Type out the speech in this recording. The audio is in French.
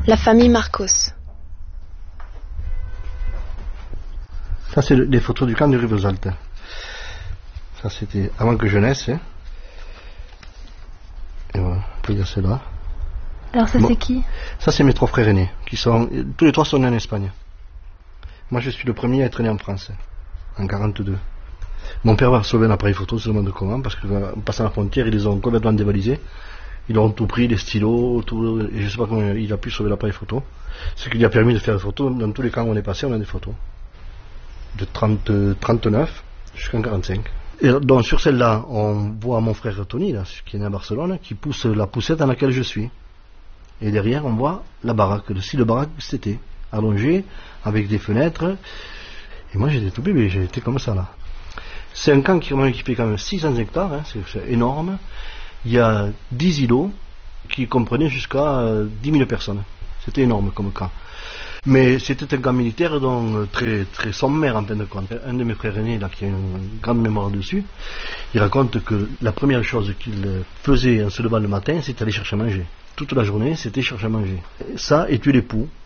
La famille Marcos. Ça, c'est les photos du camp de Rivesaltes. Ça, c'était avant que je naisse. Hein. Et voilà, on peut dire cela. Alors ça, c'est qui? Ça, c'est mes trois frères aînés, qui sont tous les trois sont nés en Espagne. Moi, je suis le premier à être né en France, en 42. Mon père va sauver un appareil photo, je me demande comment, parce qu'en passant la frontière, ils les ont complètement dévalisés. Ils ont tout pris, les stylos, tout, et je sais pas comment il a pu sauver l'appareil photo. Ce qui lui a permis de faire des photos. Dans tous les camps où on est passé, on a des photos. De 39 jusqu'en 45. Et donc sur celle-là, on voit mon frère Tony, là, qui est né à Barcelone, qui pousse la poussette dans laquelle je suis. Et derrière, on voit la baraque, le style de baraque c'était allongé, avec des fenêtres. Et moi, j'étais tout bébé, j'étais comme ça là. C'est un camp qui fait quand même 600 hectares, hein, c'est énorme. Il y a 10 îlots qui comprenaient jusqu'à 10 000 personnes. C'était énorme comme camp. Mais c'était un camp militaire donc très, très sommaire en fin de compte. Un de mes frères aînés, là, qui a une grande mémoire dessus, il raconte que la première chose qu'il faisait en se levant le matin, c'était aller chercher à manger. Toute la journée, c'était chercher à manger. Ça, et tuer les poux.